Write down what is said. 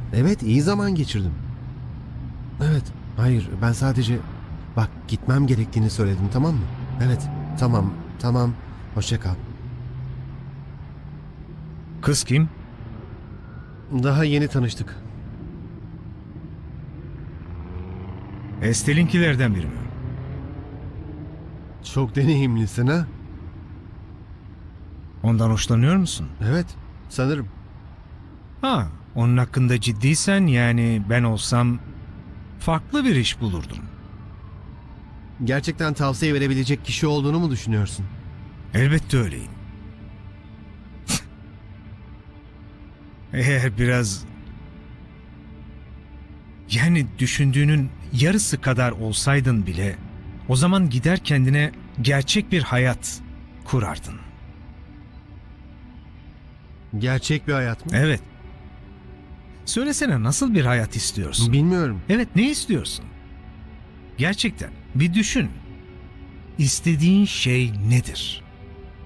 Evet, iyi zaman geçirdim. Evet, hayır, ben sadece... Bak, gitmem gerektiğini söyledim, tamam mı? Evet, tamam, tamam. Hoşça kal. Kız kim? Daha yeni tanıştık. Estel'inkilerden biri mi? Çok deneyimlisin ha? Ondan hoşlanıyor musun? Evet, sanırım. Ha, onun hakkında ciddiysen yani ben olsam farklı bir iş bulurdum. Gerçekten tavsiye verebilecek kişi olduğunu mu düşünüyorsun? Elbette öyleyim. Eğer biraz... Yani düşündüğünün yarısı kadar olsaydın bile o zaman gider kendine gerçek bir hayat kurardın. Gerçek bir hayat mı? Evet. Söylesene nasıl bir hayat istiyorsun? Bilmiyorum. Evet, ne istiyorsun? Gerçekten bir düşün. İstediğin şey nedir?